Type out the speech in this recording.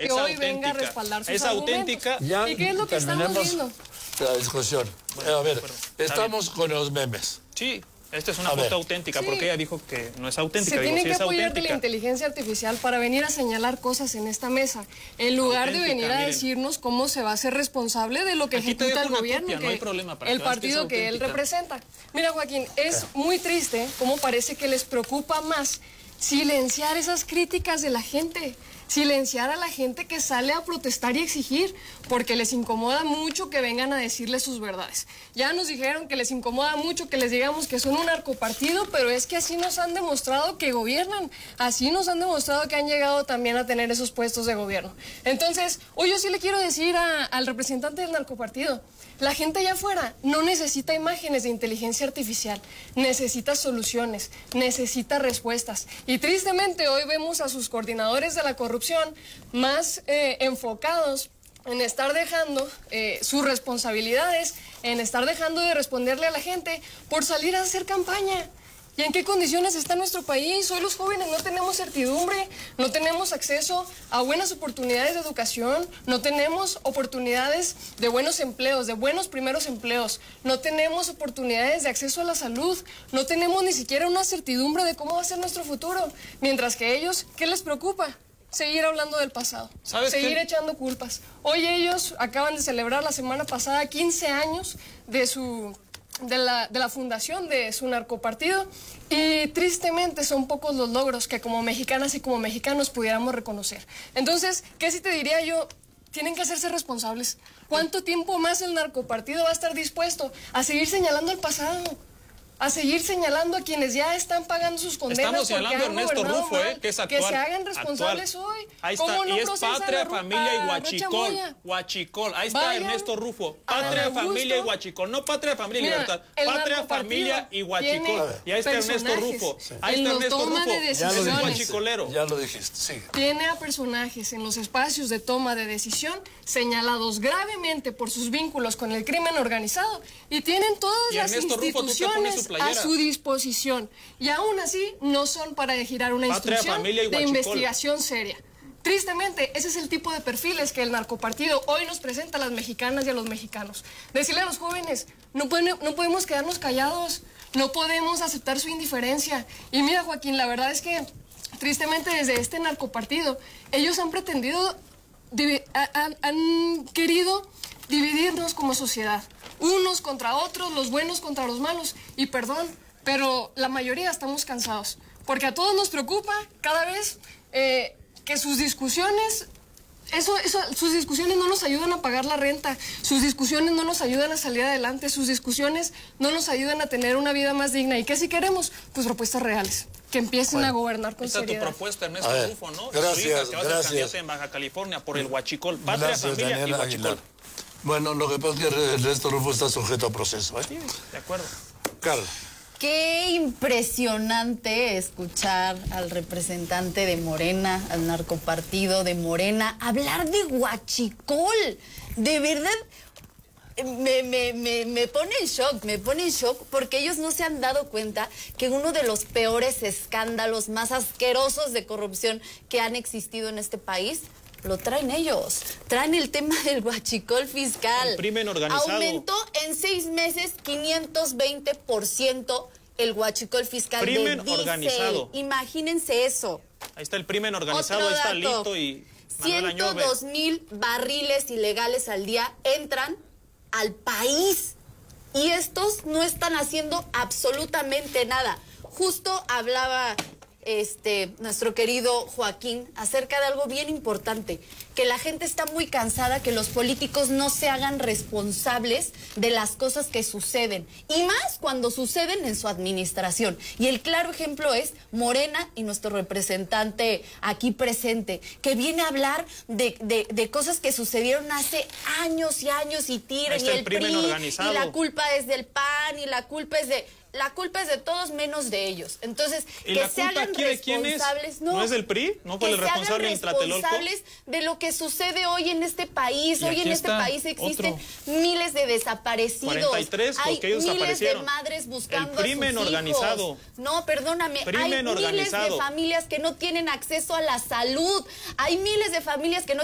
que hoy venga a respaldar sus argumentos. Ya ¿Y qué es lo que estamos viendo? La discusión. A ver, estamos con los memes. Sí. Esta es una foto auténtica, sí. Porque ella dijo que no es auténtica. Se tiene que apoyar auténtica. de la inteligencia artificial para venir a señalar cosas en esta mesa, en lugar de venir a decirnos cómo se va a ser responsable de lo que ejecuta el gobierno, copia, no hay problema para el partido que él representa. Mira, Joaquín, es muy triste cómo parece que les preocupa más silenciar esas críticas de la gente, silenciar a la gente que sale a protestar y exigir, porque les incomoda mucho que vengan a decirles sus verdades. Ya nos dijeron que les incomoda mucho que les digamos que son un narcopartido, pero es que así nos han demostrado que gobiernan, así nos han demostrado que han llegado también a tener esos puestos de gobierno. Entonces, hoy yo sí le quiero decir al representante del narcopartido, la gente allá afuera no necesita imágenes de inteligencia artificial, necesita soluciones, necesita respuestas. Y tristemente hoy vemos a sus coordinadores de la corrupción más enfocados en estar dejando sus responsabilidades, en estar dejando de responderle a la gente por salir a hacer campaña. ¿Y en qué condiciones está nuestro país? Hoy los jóvenes no tenemos certidumbre, no tenemos acceso a buenas oportunidades de educación, no tenemos oportunidades de buenos empleos, de buenos primeros empleos, no tenemos oportunidades de acceso a la salud, no tenemos ni siquiera una certidumbre de cómo va a ser nuestro futuro. Mientras que ellos, ¿qué les preocupa? Seguir hablando del pasado, seguir echando culpas. Hoy ellos acaban de celebrar la semana pasada 15 años de la fundación de su narcopartido y tristemente son pocos los logros que como mexicanas y como mexicanos pudiéramos reconocer. Entonces, ¿qué sí te diría yo? Tienen que hacerse responsables. ¿Cuánto tiempo más el narcopartido va a estar dispuesto a seguir señalando el pasado? A seguir señalando a quienes ya están pagando sus condenas. Estamos señalando a Ernesto Rufo, que es actual. Que se hagan responsables hoy. Ahí está, ¿Cómo no y es Patria, Familia y Huachicol. Huachicol, ahí está Ernesto Rufo. Patria, Familia y Huachicol. No Patria, Familia y Libertad. Patria, Familia y Huachicol. Y ahí está Ernesto Rufo. Ahí está Ernesto Rufo. Es el huachicolero. Ya lo dijiste, sigue. Tiene a personajes en los espacios de toma de decisión señalados gravemente por sus vínculos con el crimen organizado y tienen todas las instituciones a su disposición. Y aún así no son para girar una instrucción de investigación seria. Tristemente, ese es el tipo de perfiles que el narcopartido hoy nos presenta a las mexicanas y a los mexicanos. Decirle a los jóvenes, no podemos quedarnos callados, no podemos aceptar su indiferencia. Y mira, Joaquín, la verdad es que tristemente desde este narcopartido, ellos han pretendido, han querido dividirnos como sociedad. Unos contra otros, los buenos contra los malos. Y perdón, pero la mayoría estamos cansados. Porque a todos nos preocupa cada vez que sus discusiones... sus discusiones no nos ayudan a pagar la renta, sus discusiones no nos ayudan a salir adelante, sus discusiones no nos ayudan a tener una vida más digna. ¿Y qué si queremos? Pues propuestas reales, que empiecen a gobernar con seriedad. Esta es tu propuesta, Ernesto Rufo, ¿no? Gracias, que vas a ser candidato en Baja California por el Huachicol. Patria, Familia y Huachicol. Bueno, lo que pasa es que Ernesto Rufo está sujeto a proceso, ¿eh? Sí, de acuerdo. Carla. Qué impresionante escuchar al representante de Morena, al narcopartido de Morena, hablar de Huachicol. De verdad, me pone en shock, porque ellos no se han dado cuenta que uno de los peores escándalos más asquerosos de corrupción que han existido en este país lo traen ellos. Traen el tema del huachicol fiscal. El crimen organizado. Aumentó en 6 meses 520% el huachicol fiscal crimen de diésel. Organizado. Imagínense eso. Ahí está el crimen organizado, ahí está Lito y Manuel Añorbe. 102,000 barriles ilegales al día entran al país. Y estos no están haciendo absolutamente nada. Justo hablaba nuestro querido Joaquín acerca de algo bien importante, que la gente está muy cansada que los políticos no se hagan responsables de las cosas que suceden, y más cuando suceden en su administración. Y el claro ejemplo es Morena y nuestro representante aquí presente, que viene a hablar de cosas que sucedieron hace años y años y tira, y el PRI, y la culpa es del PAN, y la culpa es de todos menos de ellos. Entonces, que se hagan responsables. ¿No es del PRI? ¿No fue el responsable en Tlatelolco? Responsables de lo que sucede hoy en este país. Hoy en este país existen miles de desaparecidos. 43, hay ellos miles de madres buscando el crimen a sus organizado. hijos. No, perdóname. Hay miles de familias que no tienen acceso a la salud. Hay miles de familias que no